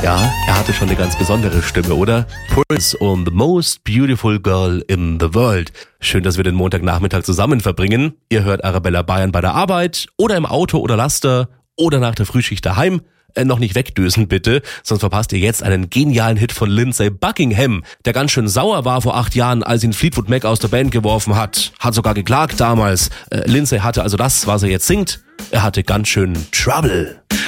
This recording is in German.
Ja, er hatte schon eine ganz besondere Stimme, oder? Prince und The Most Beautiful Girl in the World. Schön, dass wir den Montagnachmittag zusammen verbringen. Ihr hört Arabella Bayern bei der Arbeit oder im Auto oder Laster oder nach der Frühschicht daheim. Noch nicht wegdösen bitte, sonst verpasst ihr jetzt einen genialen Hit von Lindsey Buckingham, der ganz schön sauer war vor 8 Jahren, als ihn Fleetwood Mac aus der Band geworfen hat. Hat sogar geklagt damals. Lindsey hatte also das, was er jetzt singt. Er hatte ganz schön Trouble.